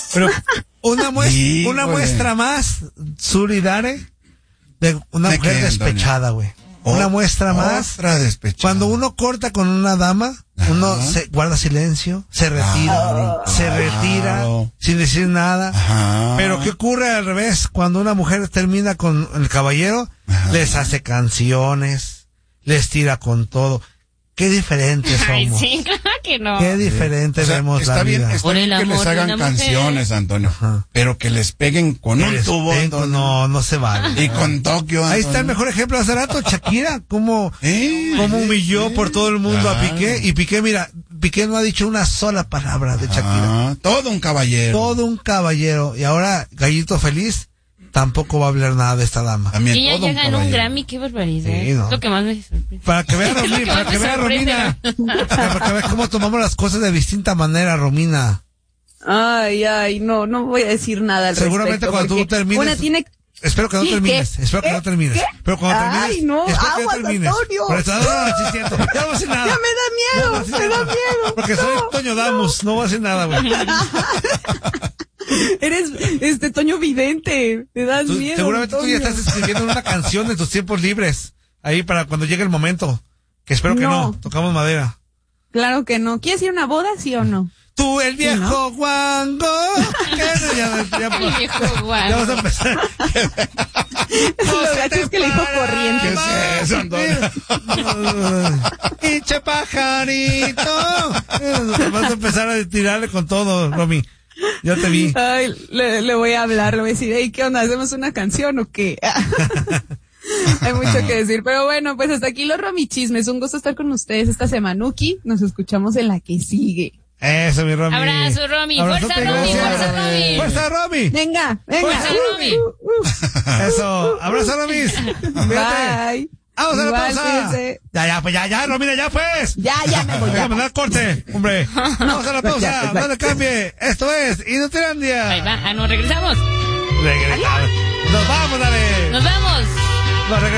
Pero una muestra más, Suridare, de una mujer despechada, güey. Una muestra más. Despechada. Cuando uno corta con una dama, uno guarda silencio, se retira, sin decir nada. Ajá. Pero ¿qué ocurre al revés? Cuando una mujer termina con el caballero, les hace canciones, les tira con todo. Qué diferentes somos. Ay, sí, claro que no. Qué diferente vemos la vida. Está bien que les hagan canciones, Antonio. Ajá. Pero que les peguen con un tubo. No se vale. Y con Tokio, Antonio. Ahí está el mejor ejemplo hace rato, Shakira, como humilló por todo el mundo a Piqué. Y Piqué no ha dicho una sola palabra de Shakira. Todo un caballero. Y ahora, Gallito Feliz tampoco va a hablar nada de esta dama. También y ella ya ganó un Grammy, qué barbaridad. Sí, ¿no? Es lo que más me sorprende. Para que vea Romina, para que vea cómo tomamos las cosas de distinta manera, Romina. Ay, no voy a decir nada al Seguramente respecto. Cuando tú termines. Espero que no termines. Espero que no termines. ¿Qué? Pero cuando termines. Ay, no, aguas, Antonio. Por eso, sí es cierto. Ya no voy a decir nada. Ya me da miedo. Porque soy Toño Damus, no voy a decir nada, güey. Eres Toño Vidente, te das miedo. Seguramente Antonio. tú ya estás escribiendo una canción en tus tiempos libres, ahí para cuando llegue el momento, que espero que no, tocamos madera. Claro que no. ¿Quieres ir a una boda, sí o no? Tú, el viejo guango. Ya vamos a empezar. Lo gacho es que le dijo corriente. ¿Qué es eso, Antonio? Pinche pajarito. Vas a empezar a tirarle con todo, Romy. Ya te vi. Ay, le voy a hablar, le voy a decir, hey, ¿qué onda? ¿Hacemos una canción o qué? Hay mucho que decir, pero bueno, pues hasta aquí los Romy Chismes. Un gusto estar con ustedes esta semanuki. Nos escuchamos en la que sigue. Eso, mi Romy. Abrazo, Romy. Fuerza, Romy. Fuerza, Romy. Fuerza, Romy. Venga. Fuerza, Romy. Eso. Abrazo, Romy. Bye. Vamos a la pausa. Ya, Romina, ya pues. Ya me voy. Ya, mandar corte, hombre. Vamos a la pausa, no le cambie. Esto es Inutilandia. Ahí va, nos regresamos. Nos vamos, dale. Nos vamos. Nos regresamos.